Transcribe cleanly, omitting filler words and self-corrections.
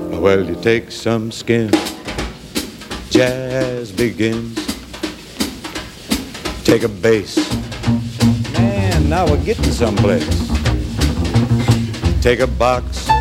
Well, you take some skin, jazz begins. Take a bass, man, now we're getting someplace. Take a box,